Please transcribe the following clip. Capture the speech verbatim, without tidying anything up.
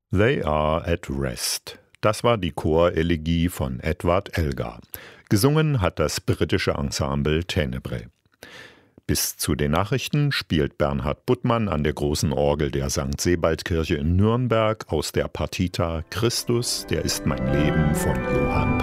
They are at rest. Das war die Chorelegie von Edward Elgar. Gesungen hat das britische Ensemble Tenebrae. Bis zu den Nachrichten spielt Bernhard Buttmann an der großen Orgel der Sankt Sebald-Kirche in Nürnberg aus der Partita Christus, der ist mein Leben von Johann